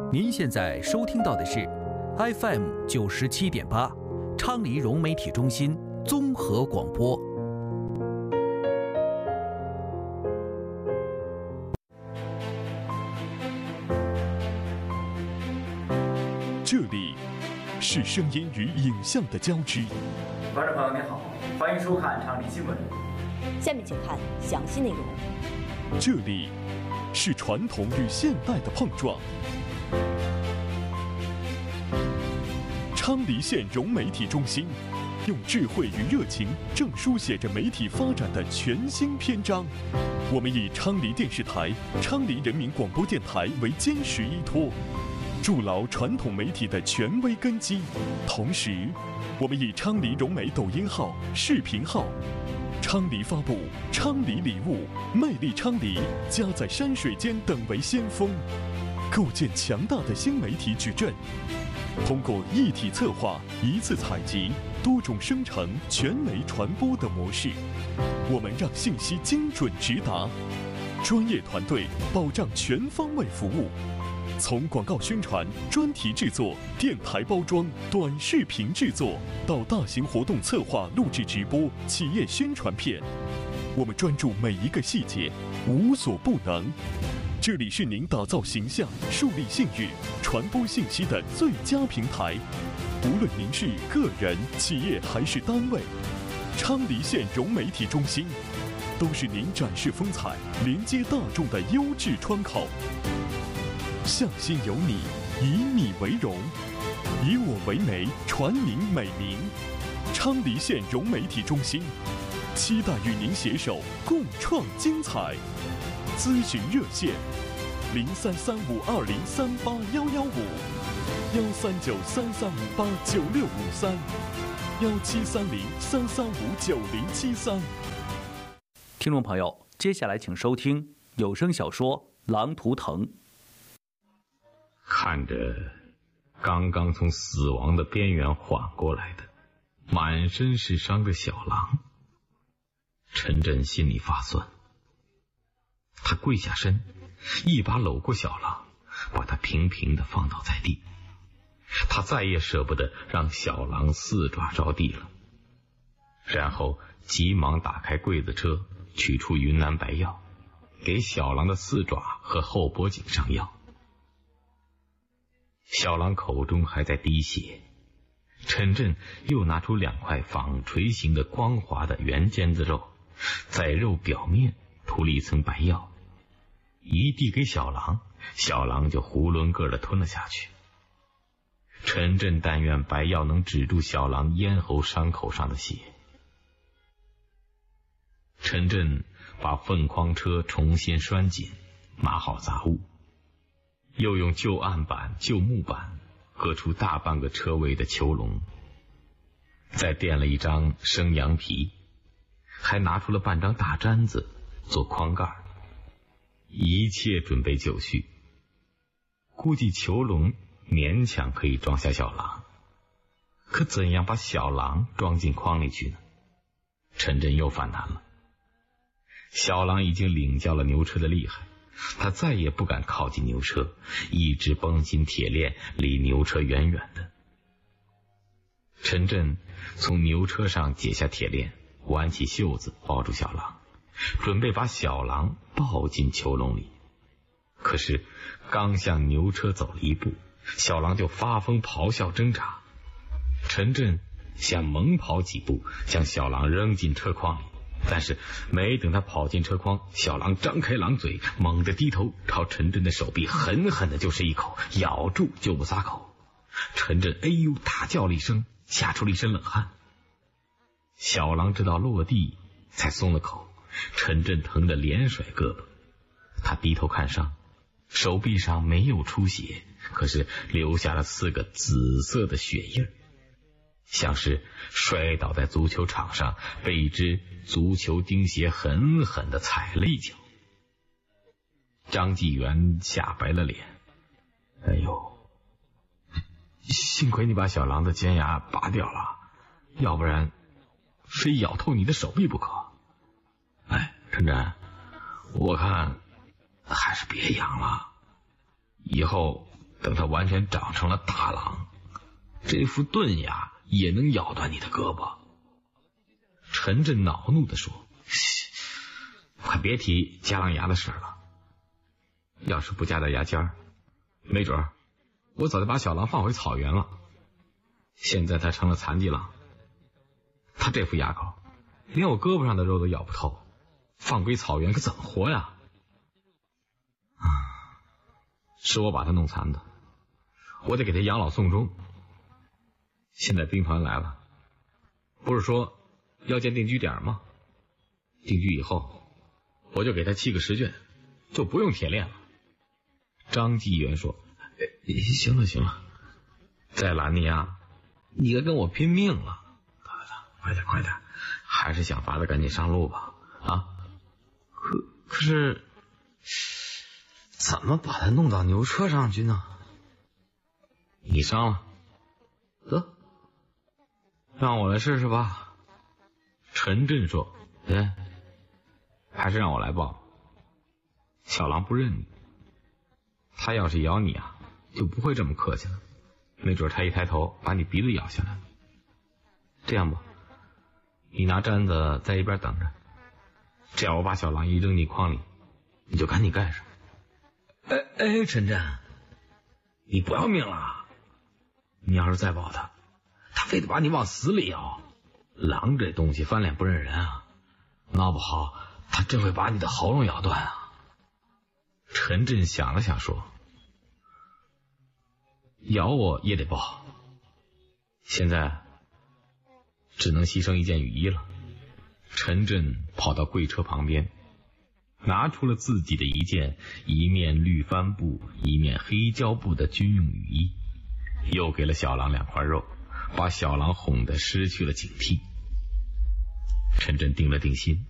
您现在收听到的是 FM97.8昌黎融媒体中心综合广播。 这里是声音与影像的交织。 观众朋友您好，欢迎收看昌黎新闻。 下面请看详细内容。 这里是传统与现代的碰撞。昌黎县融媒体中心用智慧与热情，正书写着媒体发展的全新篇章。我们以昌黎电视台、昌黎人民广播电台为坚实依托，筑牢传统媒体的权威根基。同时，我们以昌黎融媒抖音号、视频号、昌黎发布、昌黎礼物、魅力昌黎、家在山水间等为先锋，构建强大的新媒体矩阵。通过一体策划、一次采集、多种生成、全媒传播的模式，我们让信息精准直达，专业团队保障全方位服务。从广告宣传、专题制作、电台包装、短视频制作，到大型活动策划、录制直播、企业宣传片，我们专注每一个细节，无所不能。这里是您打造形象、树立信誉、传播信息的最佳平台。无论您是个人、企业还是单位，昌黎县融媒体中心都是您展示风采、连接大众的优质窗口。向心有你，以你为荣，以我为媒，传您美名。昌黎县融媒体中心期待与您携手共创精彩。咨询热线：033520381155，1393389653，173033599073。 听众朋友，接下来请收听有声小说《狼图腾》。 看着刚刚从死亡的边缘缓过来的满身是伤的小狼，陈震心里发酸。他跪下身，一把搂过小狼，把它平平地放倒在地。他再也舍不得让小狼四爪着地了，然后急忙打开柜子车，取出云南白药，给小狼的四爪和后脖颈上药。小狼口中还在滴血，陈震又拿出2块纺锤形的光滑的圆尖子肉，在肉表面涂了一层白药，一递给小狼，小狼就囫囵个的吞了下去。陈震但愿白药能止住小狼咽喉伤口上的血。陈震把粪筐车重新拴紧，码好杂物，又用旧案板、旧木板割出大半个车位的囚笼，再垫了一张生羊皮，还拿出了半张大毡子做筐盖，一切准备就绪。估计囚笼勉强可以装下小狼，可怎样把小狼装进筐里去呢？陈震又犯难了。小狼已经领教了牛车的厉害，他再也不敢靠近牛车，一直绷紧铁链，离牛车远远的。陈震从牛车上解下铁链，挽起袖子抱住小狼，准备把小狼抱进囚笼里。可是刚向牛车走了一步，小狼就发疯咆哮挣扎。陈震想猛跑几步，将小狼扔进车筐里，但是没等他跑进车筐，小狼张开狼嘴，猛地低头朝陈震的手臂狠狠的就是一口，咬住就不撒口。陈震哎呦大叫了一声，吓出了一身冷汗。小狼直到落地才松了口，陈震疼得连甩胳膊。他低头看上，手臂上没有出血，可是留下了4个紫色的血印，像是摔倒在足球场上被一只足球钉鞋狠狠地踩了一脚。张继元吓白了脸，哎呦，幸亏你把小狼的尖牙拔掉了，要不然非咬透你的手臂不可。哎，陈震，我看还是别养了，以后等它完全长成了大狼，这副盾牙也能咬断你的胳膊。陈震恼怒地说：快别提加狼牙的事了，要是不加点牙尖，没准我早就把小狼放回草原了。现在他成了残疾狼，他这副牙口连我胳膊上的肉都咬不透，放归草原可怎么活呀？是我把他弄残的，我得给他养老送终。现在兵团来了，不是说要建定居点吗？定居以后，我就给他7个石卷，就不用铁链了。张继元说：行了，再拦你啊，你该跟我拼命了。快点，还是想法子赶紧上路吧。啊，可是怎么把他弄到牛车上去呢？你伤了，得让我来试试吧。陈震说：还是让我来报。小狼不认你，他要是咬你啊，就不会这么客气了，没准他一抬头把你鼻子咬下来。这样吧，你拿毡子在一边等着，这样我把小狼一扔进筐里，你就赶紧盖上。陈震，你不要命了？你要是再抱他非得把你往死里咬。狼这东西翻脸不认人啊，闹不好他真会把你的喉咙咬断啊。陈震想了想说：咬我也得抱，现在只能牺牲一件雨衣了。陈震跑到柜车旁边，拿出了自己的一面绿帆布一面黑胶布的军用雨衣，又给了小狼2块肉，把小狼哄得失去了警惕。陈震定了定心，